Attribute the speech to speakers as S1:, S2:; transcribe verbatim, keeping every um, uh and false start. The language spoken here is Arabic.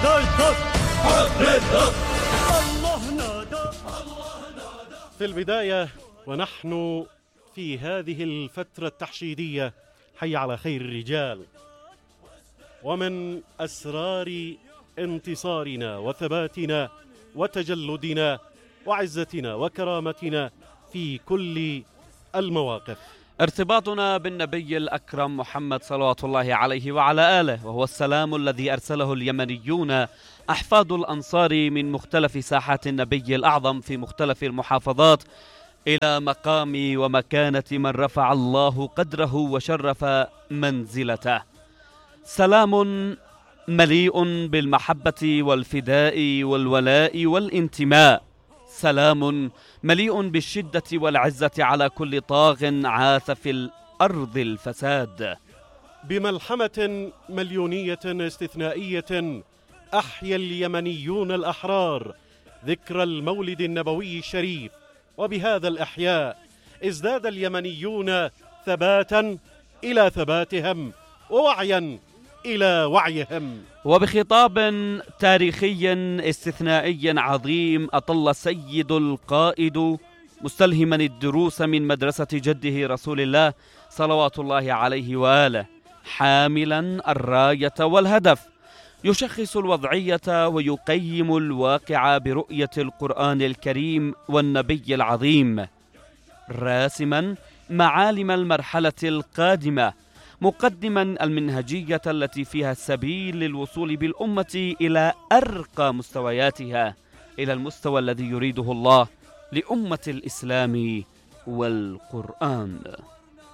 S1: في البداية ونحن في هذه الفترة التحشيدية، حي على خير الرجال، ومن أسرار انتصارنا وثباتنا وتجلدنا وعزتنا وكرامتنا في كل المواقف
S2: ارتباطنا بالنبي الأكرم محمد صلوات الله عليه وعلى آله، وهو السلام الذي أرسله اليمنيون أحفاد الأنصار من مختلف ساحات النبي الأعظم في مختلف المحافظات إلى مقام ومكانة من رفع الله قدره وشرف منزلته. سلام مليء بالمحبة والفداء والولاء والانتماء، سلام مليء بالشدة والعزة على كل طاغ عاث في الأرض الفساد.
S1: بملحمة مليونية استثنائية أحيا اليمنيون الأحرار ذكرى المولد النبوي الشريف، وبهذا الإحياء ازداد اليمنيون ثباتا إلى ثباتهم ووعيا إلى وعيهم.
S2: وبخطاب تاريخي استثنائي عظيم أطل سيد القائد مستلهما الدروس من مدرسة جده رسول الله صلوات الله عليه وآله، حاملا الراية والهدف، يشخص الوضعية ويقيم الواقع برؤية القرآن الكريم والنبي العظيم، راسما معالم المرحلة القادمة، مقدما المنهجية التي فيها السبيل للوصول بالأمة إلى أرقى مستوياتها، إلى المستوى الذي يريده الله لأمة الإسلام والقرآن.